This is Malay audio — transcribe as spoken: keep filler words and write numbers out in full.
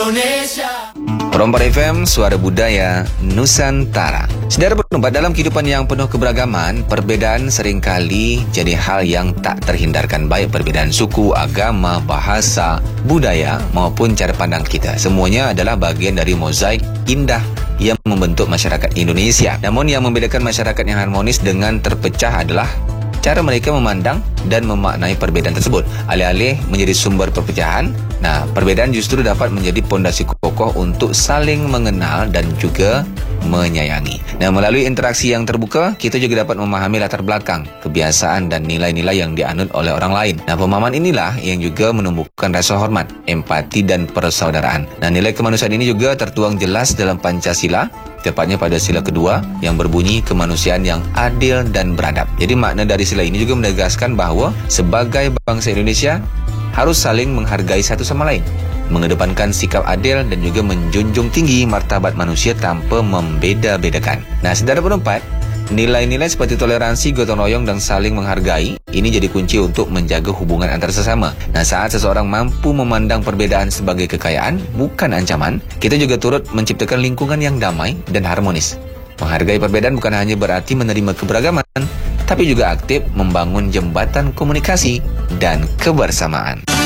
Rombar F M, Suara Budaya Nusantara. Saudara penumpat, dalam kehidupan yang penuh keberagaman, perbedaan seringkali jadi hal yang tak terhindarkan, baik perbedaan suku, agama, bahasa, budaya maupun cara pandang kita. Semuanya adalah bagian dari mozaik indah yang membentuk masyarakat Indonesia. Namun yang membedakan masyarakat yang harmonis dengan terpecah adalah cara mereka memandang dan memaknai perbedaan tersebut. Alih-alih menjadi sumber perpecahan, nah, perbedaan justru dapat menjadi pondasi kokoh untuk saling mengenal dan juga menyayangi. Nah, melalui interaksi yang terbuka, kita juga dapat memahami latar belakang, kebiasaan dan nilai-nilai yang dianut oleh orang lain. Nah, pemahaman inilah yang juga menumbuhkan rasa hormat, empati dan persaudaraan. Nah, nilai kemanusiaan ini juga tertuang jelas dalam Pancasila, tepatnya pada sila kedua yang berbunyi kemanusiaan yang adil dan beradab. Jadi makna dari sila ini juga menegaskan bahwa sebagai bangsa Indonesia harus saling menghargai satu sama lain, mengedepankan sikap adil dan juga menjunjung tinggi martabat manusia tanpa membeda-bedakan. Nah, saudara penumpat, nilai-nilai seperti toleransi, gotong royong dan saling menghargai ini jadi kunci untuk menjaga hubungan antar sesama. Nah, saat seseorang mampu memandang perbedaan sebagai kekayaan, bukan ancaman, kita juga turut menciptakan lingkungan yang damai dan harmonis. Menghargai perbedaan bukan hanya berarti menerima keberagaman, tapi juga aktif membangun jembatan komunikasi dan kebersamaan.